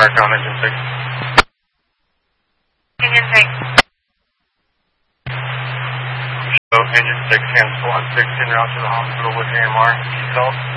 Park on engine 6. Engine 6. So engine 6 and squad 6 en route to the hospital with AMR. Result.